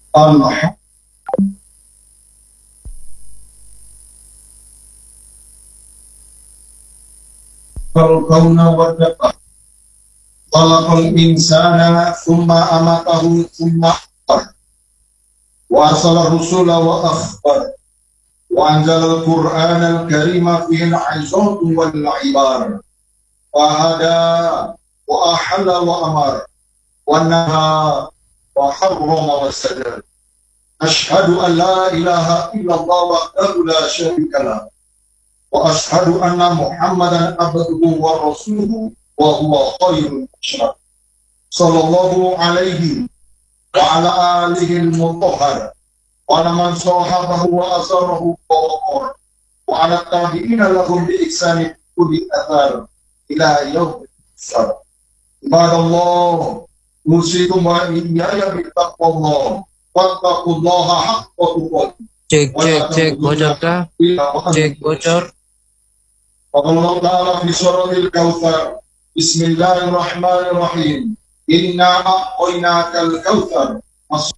الحق الكون والدقة خلق الإنسان ثم أماته ثم أخبر وأرسل الرسل وأخبر وأنزل القرآن الكريم فيه العظات والعبار وهدى وأحل وأمر ونهى وحرم وسجد. أشهد أن لا إله إلا الله وحده لا شريك له وأشهد أن محمدا عبده ورسوله وهو خير البشر صلى الله عليه وعلى آله المطهر وعلى من صاحبه وأثره ووقر وعلى التابعين لهم بإحسان كل أثر إلى يوم الحساب. عباد الله أوصيكم وإياي بتقوى الله واتقوا الله حق تقاته. Cek bocor kah? Cek bocor. وقال الله تعالى في سورة الكوثر بسم الله الرحمن الرحيم إنا أعطيناك الكوثر